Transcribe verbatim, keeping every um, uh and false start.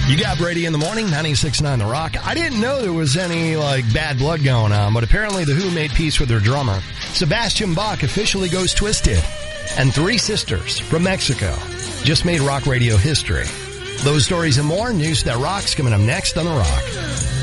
You got Brady in the morning, ninety-six point nine The Rock. I didn't know there was any, like, bad blood going on, but apparently The Who made peace with their drummer. Sebastian Bach officially goes twisted. And Three Sisters from Mexico just made rock radio history. Those stories and more, News That Rocks coming up next on The Rock.